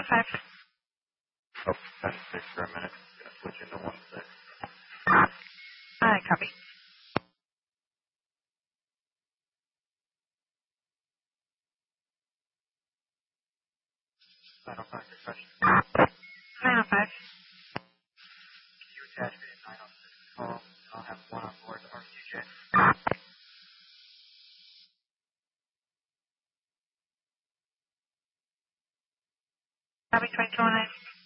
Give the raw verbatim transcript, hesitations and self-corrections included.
five. Oh, ten six for a minute. Gonna switch into one six. Uh, copy. nine oh five, your question. nine oh five. Can you attach me to nine oh six call? I'll have one on board R Q J. Copy twenty-two oh nine.